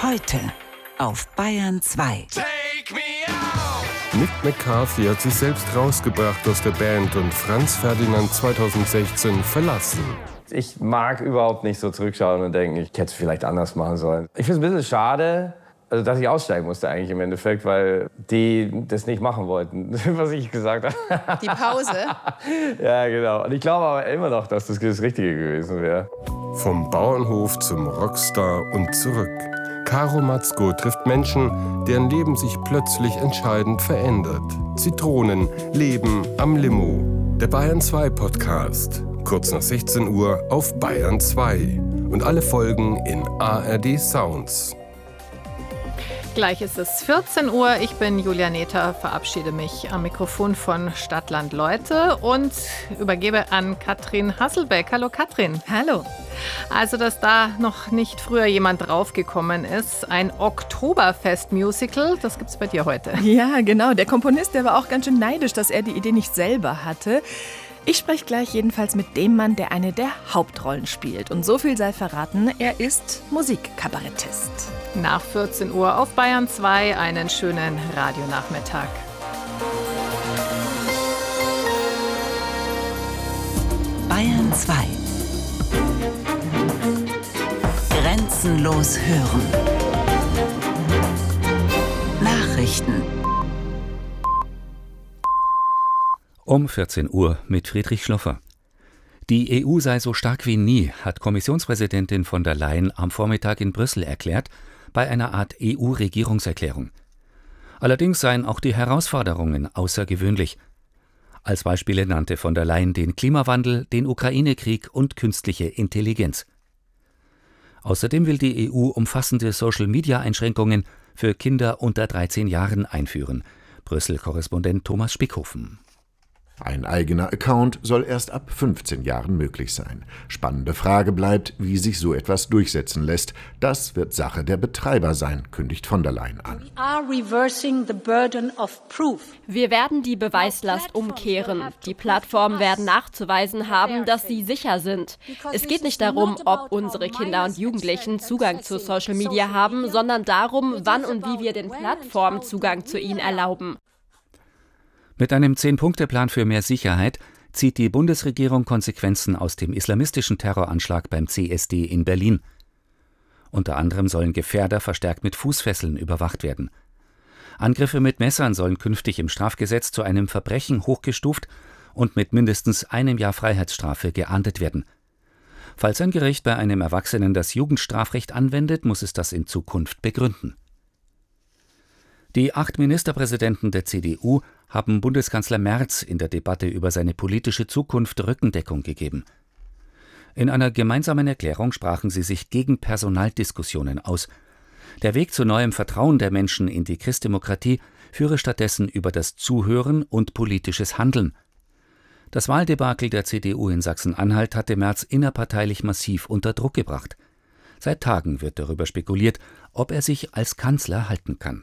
Heute auf Bayern 2. Mick McCarthy hat sich selbst rausgebracht aus der Band und Franz Ferdinand 2016 verlassen. Ich mag überhaupt nicht so zurückschauen und denken, ich hätte es vielleicht anders machen sollen. Ich finde es ein bisschen schade, dass ich aussteigen musste eigentlich im Endeffekt, weil die das nicht machen wollten, was ich gesagt habe. Die Pause? Ja, genau. Und ich glaube aber immer noch, dass das Richtige gewesen wäre. Vom Bauernhof zum Rockstar und zurück. Caro Matzko trifft Menschen, deren Leben sich plötzlich entscheidend verändert. Zitronen, Leben am Limo. Der Bayern 2 Podcast. Kurz nach 16 Uhr auf Bayern 2. Und alle Folgen in ARD Sounds. Gleich ist es 14 Uhr. Ich bin Julia Nether, verabschiede mich am Mikrofon von Stadtland Leute und übergebe an Katrin Hasselbeck. Hallo Katrin. Hallo. Also, dass da noch nicht früher jemand draufgekommen ist, ein Oktoberfest-Musical, das gibt's bei dir heute. Ja, genau. Der Komponist, der war auch ganz schön neidisch, dass er die Idee nicht selber hatte. Ich spreche gleich jedenfalls mit dem Mann, der eine der Hauptrollen spielt. Und so viel sei verraten, er ist Musikkabarettist. Nach 14 Uhr auf Bayern 2 einen schönen Radionachmittag. Bayern 2. Grenzenlos hören. Nachrichten. Um 14 Uhr mit Friedrich Schloffer. Die EU sei so stark wie nie, hat Kommissionspräsidentin von der Leyen am Vormittag in Brüssel erklärt, bei einer Art EU-Regierungserklärung. Allerdings seien auch die Herausforderungen außergewöhnlich. Als Beispiele nannte von der Leyen den Klimawandel, den Ukraine-Krieg und künstliche Intelligenz. Außerdem will die EU umfassende Social-Media-Einschränkungen für Kinder unter 13 Jahren einführen. Brüssel-Korrespondent Thomas Spickhofen. Ein eigener Account soll erst ab 15 Jahren möglich sein. Spannende Frage bleibt, wie sich so etwas durchsetzen lässt. Das wird Sache der Betreiber sein, kündigt von der Leyen an. Wir werden die Beweislast umkehren. Die Plattformen werden nachzuweisen haben, dass sie sicher sind. Es geht nicht darum, ob unsere Kinder und Jugendlichen Zugang zu Social Media haben, sondern darum, wann und wie wir den Plattformen Zugang zu ihnen erlauben. Mit einem 10-Punkte-Plan für mehr Sicherheit zieht die Bundesregierung Konsequenzen aus dem islamistischen Terroranschlag beim CSD in Berlin. Unter anderem sollen Gefährder verstärkt mit Fußfesseln überwacht werden. Angriffe mit Messern sollen künftig im Strafgesetz zu einem Verbrechen hochgestuft und mit mindestens 1 Jahr Freiheitsstrafe geahndet werden. Falls ein Gericht bei einem Erwachsenen das Jugendstrafrecht anwendet, muss es das in Zukunft begründen. Die 8 Ministerpräsidenten der CDU haben Bundeskanzler Merz in der Debatte über seine politische Zukunft Rückendeckung gegeben. In einer gemeinsamen Erklärung sprachen sie sich gegen Personaldiskussionen aus. Der Weg zu neuem Vertrauen der Menschen in die Christdemokratie führe stattdessen über das Zuhören und politisches Handeln. Das Wahldebakel der CDU in Sachsen-Anhalt hatte Merz innerparteilich massiv unter Druck gebracht. Seit Tagen wird darüber spekuliert, ob er sich als Kanzler halten kann.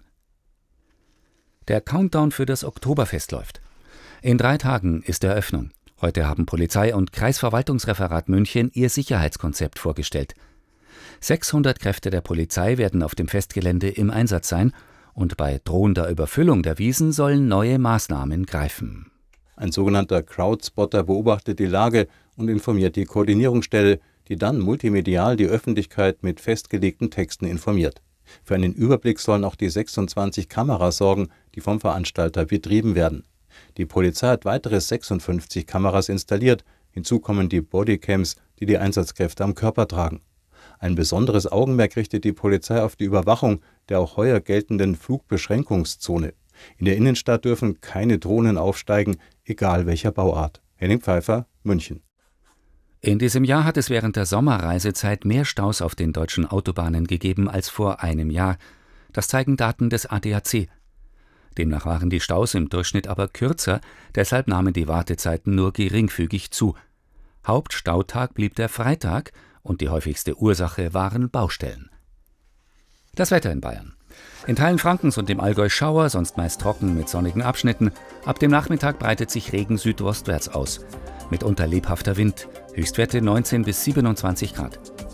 Der Countdown für das Oktoberfest läuft. In 3 Tagen ist Eröffnung. Heute haben Polizei und Kreisverwaltungsreferat München ihr Sicherheitskonzept vorgestellt. 600 Kräfte der Polizei werden auf dem Festgelände im Einsatz sein und bei drohender Überfüllung der Wiesen sollen neue Maßnahmen greifen. Ein sogenannter Crowdspotter beobachtet die Lage und informiert die Koordinierungsstelle, die dann multimedial die Öffentlichkeit mit festgelegten Texten informiert. Für einen Überblick sollen auch die 26 Kameras sorgen, die vom Veranstalter betrieben werden. Die Polizei hat weitere 56 Kameras installiert. Hinzu kommen die Bodycams, die die Einsatzkräfte am Körper tragen. Ein besonderes Augenmerk richtet die Polizei auf die Überwachung der auch heuer geltenden Flugbeschränkungszone. In der Innenstadt dürfen keine Drohnen aufsteigen, egal welcher Bauart. Henning Pfeiffer, München. In diesem Jahr hat es während der Sommerreisezeit mehr Staus auf den deutschen Autobahnen gegeben als vor einem Jahr. Das zeigen Daten des ADAC. Demnach waren die Staus im Durchschnitt aber kürzer, deshalb nahmen die Wartezeiten nur geringfügig zu. Hauptstautag blieb der Freitag und die häufigste Ursache waren Baustellen. Das Wetter in Bayern. In Teilen Frankens und dem Allgäu Schauer, sonst meist trocken mit sonnigen Abschnitten. Ab dem Nachmittag breitet sich Regen südostwärts aus. Mitunter lebhafter Wind, Höchstwerte 19 bis 27 Grad.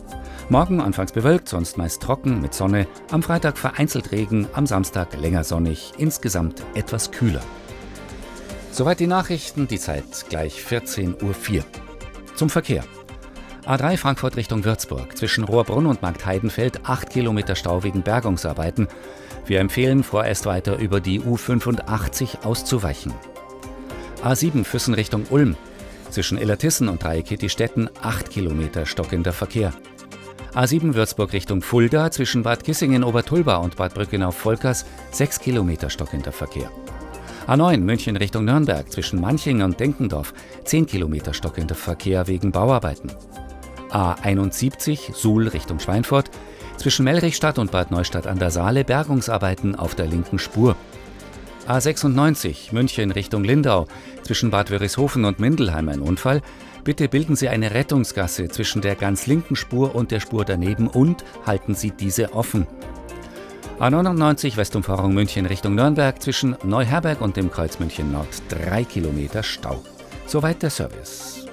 Morgen anfangs bewölkt, sonst meist trocken mit Sonne. Am Freitag vereinzelt Regen, am Samstag länger sonnig. Insgesamt etwas kühler. Soweit die Nachrichten, die Zeit gleich 14:04 Uhr. Zum Verkehr. A3 Frankfurt Richtung Würzburg. Zwischen Rohrbrunn und Marktheidenfeld 8 Kilometer Stau wegen Bergungsarbeiten. Wir empfehlen, vorerst weiter über die U85 auszuweichen. A7 Füssen Richtung Ulm. Zwischen Illertissen und Dreieckettistetten 8 Kilometer stockender Verkehr. A7 Würzburg Richtung Fulda. Zwischen Bad Kissingen-Obertulba und Bad Brückenau-Volkers 6 Kilometer stockender Verkehr. A9 München Richtung Nürnberg. Zwischen Manching und Denkendorf 10 Kilometer stockender Verkehr wegen Bauarbeiten. A71 Suhl Richtung Schweinfurt. Zwischen Mellrichstadt und Bad Neustadt an der Saale Bergungsarbeiten auf der linken Spur. A96 München Richtung Lindau. Zwischen Bad Wörishofen und Mindelheim ein Unfall. Bitte bilden Sie eine Rettungsgasse zwischen der ganz linken Spur und der Spur daneben und halten Sie diese offen. A99 Westumfahrung München Richtung Nürnberg. Zwischen Neuherberg und dem Kreuz München Nord 3 Kilometer Stau. Soweit der Service.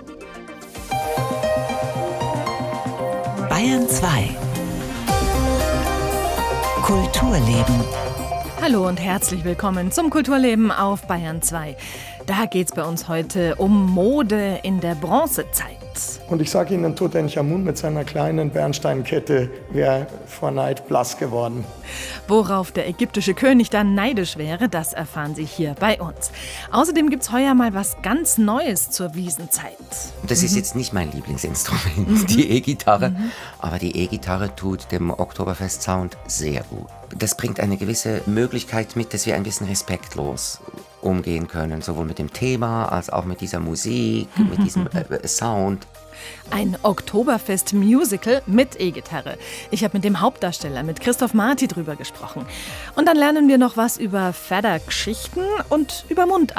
Bayern 2. Kulturleben. Hallo und herzlich willkommen zum Kulturleben auf Bayern 2. Da geht's bei uns heute um Mode in der Bronzezeit. Und ich sage Ihnen, Tutanchamun mit seiner kleinen Bernsteinkette wäre vor Neid blass geworden. Worauf der ägyptische König dann neidisch wäre, das erfahren Sie hier bei uns. Außerdem gibt's heuer mal was ganz Neues zur Wiesenzeit. Das ist jetzt nicht mein Lieblingsinstrument, die E-Gitarre. Aber die E-Gitarre tut dem Oktoberfest-Sound sehr gut. Das bringt eine gewisse Möglichkeit mit, dass wir ein bisschen respektlos umgehen können, sowohl mit dem Thema als auch mit dieser Musik, mit diesem Sound. Ein Oktoberfest-Musical mit E-Gitarre. Ich habe mit dem Hauptdarsteller, mit Christoph Marti, drüber gesprochen. Und dann lernen wir noch was über Pferdgeschichten und über Mundart.